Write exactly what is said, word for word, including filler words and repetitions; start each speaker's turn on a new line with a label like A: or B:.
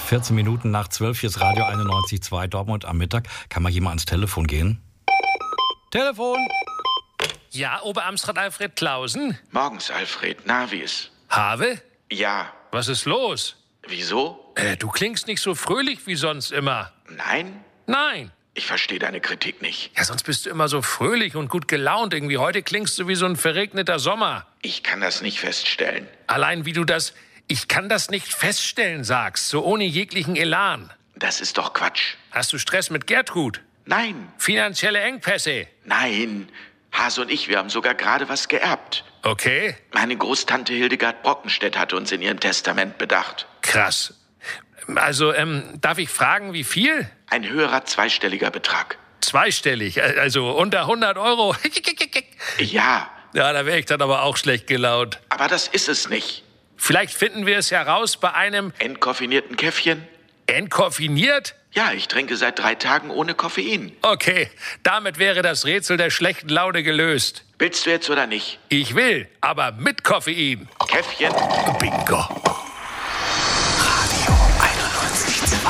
A: vierzehn Minuten nach zwölf, hier ist Radio einundneunzig Komma zwei Dortmund am Mittag. Kann mal jemand ans Telefon gehen? Telefon!
B: Ja, Oberamtsrat Alfred Clausen?
C: Morgens, Alfred. Na, wie ist?
B: Have?
C: Ja.
B: Was ist los?
C: Wieso?
B: Äh, du klingst nicht so fröhlich wie sonst immer.
C: Nein?
B: Nein.
C: Ich verstehe deine Kritik nicht.
B: Ja, sonst bist du immer so fröhlich und gut gelaunt. Irgendwie heute klingst du wie so ein verregneter Sommer.
C: Ich kann das nicht feststellen.
B: Allein wie du das "Ich kann das nicht feststellen" sagst, so ohne jeglichen Elan.
C: Das ist doch Quatsch.
B: Hast du Stress mit Gertrud?
C: Nein.
B: Finanzielle Engpässe?
C: Nein. Hase und ich, wir haben sogar gerade was geerbt.
B: Okay.
C: Meine Großtante Hildegard Brockenstedt hatte uns in ihrem Testament bedacht.
B: Krass. Also, ähm, darf ich fragen, wie viel?
C: Ein höherer zweistelliger Betrag.
B: Zweistellig, also unter hundert Euro.
C: Ja.
B: Ja, da wäre ich dann aber auch schlecht gelaunt.
C: Aber das ist es nicht.
B: Vielleicht finden wir es ja raus bei einem
C: Entkoffinierten Käffchen?
B: entkoffiniert?
C: Ja, ich trinke seit drei Tagen ohne Koffein.
B: Okay, damit wäre das Rätsel der schlechten Laune gelöst.
C: Willst du jetzt oder nicht?
B: Ich will, aber mit Koffein.
C: Käffchen?
B: Bingo.